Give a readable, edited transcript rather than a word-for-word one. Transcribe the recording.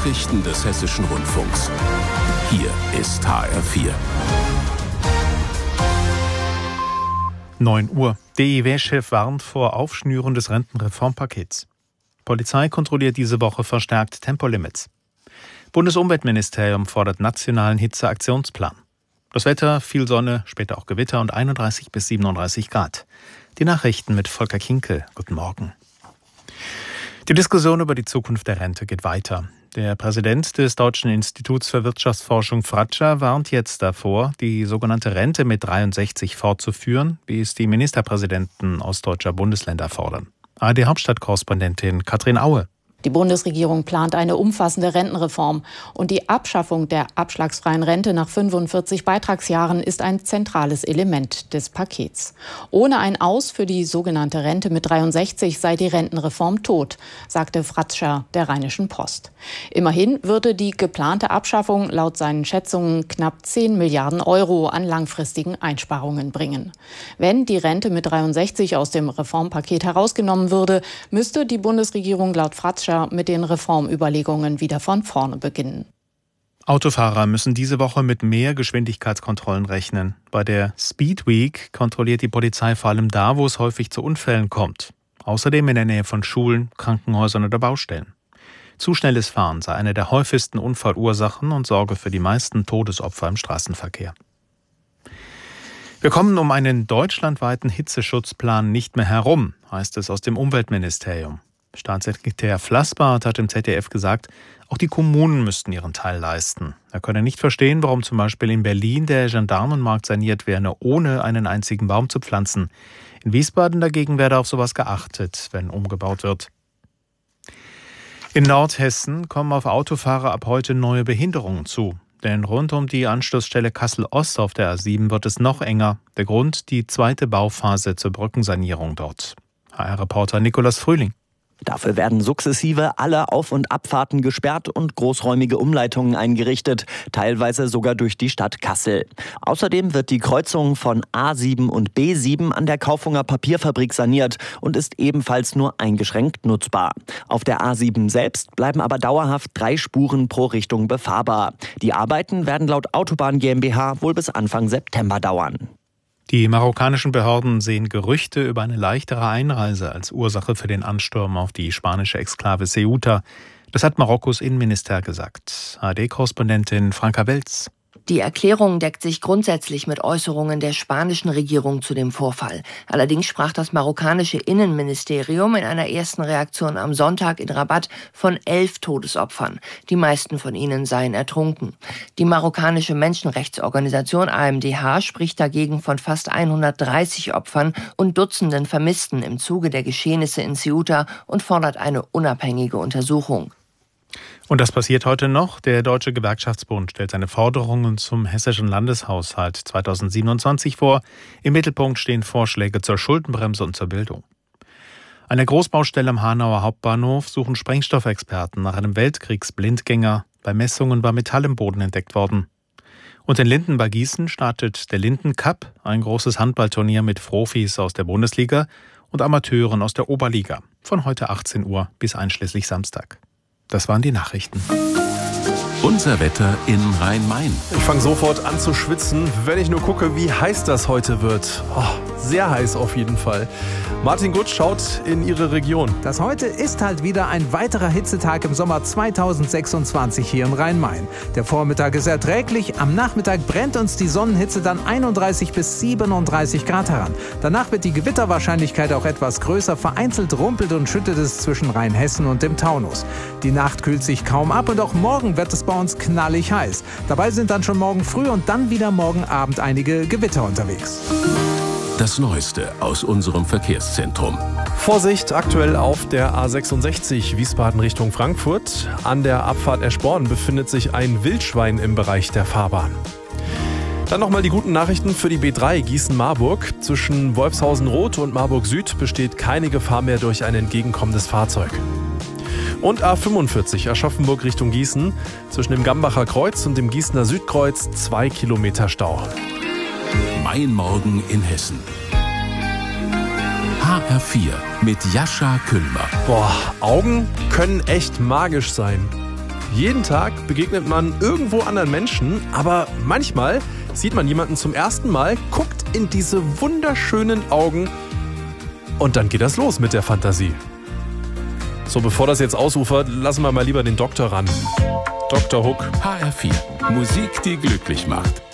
Nachrichten des Hessischen Rundfunks. Hier ist HR4. 9 Uhr. DIW-Chef warnt vor Aufschnüren des Rentenreformpakets. Polizei kontrolliert diese Woche verstärkt Tempolimits. Bundesumweltministerium fordert nationalen Hitzeaktionsplan. Das Wetter, viel Sonne, später auch Gewitter und 31 bis 37 Grad. Die Nachrichten mit Volker Kinkel. Guten Morgen. Die Diskussion über die Zukunft der Rente geht weiter. Der Präsident des Deutschen Instituts für Wirtschaftsforschung Fratscher warnt jetzt davor, die sogenannte Rente mit 63 fortzuführen, wie es die Ministerpräsidenten ostdeutscher Bundesländer fordern. ARD-Hauptstadtkorrespondentin Katrin Aue. Die Bundesregierung plant eine umfassende Rentenreform und die Abschaffung der abschlagsfreien Rente nach 45 Beitragsjahren ist ein zentrales Element des Pakets. Ohne ein Aus für die sogenannte Rente mit 63 sei die Rentenreform tot, sagte Fratscher der Rheinischen Post. Immerhin würde die geplante Abschaffung laut seinen Schätzungen knapp 10 Milliarden Euro an langfristigen Einsparungen bringen. Wenn die Rente mit 63 aus dem Reformpaket herausgenommen würde, müsste die Bundesregierung laut Fratscher mit den Reformüberlegungen wieder von vorne beginnen. Autofahrer müssen diese Woche mit mehr Geschwindigkeitskontrollen rechnen. Bei der Speed Week kontrolliert die Polizei vor allem da, wo es häufig zu Unfällen kommt. Außerdem in der Nähe von Schulen, Krankenhäusern oder Baustellen. Zu schnelles Fahren sei eine der häufigsten Unfallursachen und sorge für die meisten Todesopfer im Straßenverkehr. Wir kommen um einen deutschlandweiten Hitzeschutzplan nicht mehr herum, heißt es aus dem Umweltministerium. Staatssekretär Flassbart hat im ZDF gesagt, auch die Kommunen müssten ihren Teil leisten. Er könne nicht verstehen, warum zum Beispiel in Berlin der Gendarmenmarkt saniert werde, ohne einen einzigen Baum zu pflanzen. In Wiesbaden dagegen werde auf sowas geachtet, wenn umgebaut wird. In Nordhessen kommen auf Autofahrer ab heute neue Behinderungen zu. Denn rund um die Anschlussstelle Kassel-Ost auf der A7 wird es noch enger. Der Grund, die zweite Bauphase zur Brückensanierung dort. HR-Reporter Nikolaus Frühling. Dafür werden sukzessive alle Auf- und Abfahrten gesperrt und großräumige Umleitungen eingerichtet, teilweise sogar durch die Stadt Kassel. Außerdem wird die Kreuzung von A7 und B7 an der Kaufunger Papierfabrik saniert und ist ebenfalls nur eingeschränkt nutzbar. Auf der A7 selbst bleiben aber dauerhaft 3 Spuren pro Richtung befahrbar. Die Arbeiten werden laut Autobahn GmbH wohl bis Anfang September dauern. Die marokkanischen Behörden sehen Gerüchte über eine leichtere Einreise als Ursache für den Ansturm auf die spanische Exklave Ceuta. Das hat Marokkos Innenminister gesagt. ARD-Korrespondentin Franka Welz. Die Erklärung deckt sich grundsätzlich mit Äußerungen der spanischen Regierung zu dem Vorfall. Allerdings sprach das marokkanische Innenministerium in einer ersten Reaktion am Sonntag in Rabat von 11 Todesopfern. Die meisten von ihnen seien ertrunken. Die marokkanische Menschenrechtsorganisation AMDH spricht dagegen von fast 130 Opfern und Dutzenden Vermissten im Zuge der Geschehnisse in Ceuta und fordert eine unabhängige Untersuchung. Und das passiert heute noch. Der Deutsche Gewerkschaftsbund stellt seine Forderungen zum hessischen Landeshaushalt 2027 vor. Im Mittelpunkt stehen Vorschläge zur Schuldenbremse und zur Bildung. An der Großbaustelle am Hanauer Hauptbahnhof suchen Sprengstoffexperten nach einem Weltkriegsblindgänger. Bei Messungen war Metall im Boden entdeckt worden. Und in Linden bei Gießen startet der Linden Cup, ein großes Handballturnier mit Profis aus der Bundesliga und Amateuren aus der Oberliga. Von heute 18 Uhr bis einschließlich Samstag. Das waren die Nachrichten. Unser Wetter in Rhein-Main. Ich fange sofort an zu schwitzen, wenn ich nur gucke, wie heiß das heute wird. Sehr heiß auf jeden Fall. Martin Gutsch schaut in Ihre Region. Das heute ist halt wieder ein weiterer Hitzetag im Sommer 2026 hier im Rhein-Main. Der Vormittag ist erträglich, am Nachmittag brennt uns die Sonnenhitze dann 31 bis 37 Grad heran. Danach wird die Gewitterwahrscheinlichkeit auch etwas größer, vereinzelt rumpelt und schüttet es zwischen Rheinhessen und dem Taunus. Die Nacht kühlt sich kaum ab und auch morgen wird es bei uns knallig heiß. Dabei sind dann schon morgen früh und dann wieder morgen Abend einige Gewitter unterwegs. Das Neueste aus unserem Verkehrszentrum. Vorsicht aktuell auf der A66 Wiesbaden Richtung Frankfurt. An der Abfahrt Eschborn befindet sich ein Wildschwein im Bereich der Fahrbahn. Dann nochmal die guten Nachrichten für die B3 Gießen-Marburg. Zwischen Wolfshausen-Rot und Marburg-Süd besteht keine Gefahr mehr durch ein entgegenkommendes Fahrzeug. Und A45 Aschaffenburg Richtung Gießen. Zwischen dem Gambacher Kreuz und dem Gießener Südkreuz 2 Kilometer Stau. Mein Morgen in Hessen. HR4 mit Jascha Küllmer. Augen können echt magisch sein. Jeden Tag begegnet man irgendwo anderen Menschen, aber manchmal sieht man jemanden zum ersten Mal, guckt in diese wunderschönen Augen und dann geht das los mit der Fantasie. So, bevor das jetzt ausufert, lassen wir mal lieber den Doktor ran. Dr. Hook. HR4. Musik, die glücklich macht.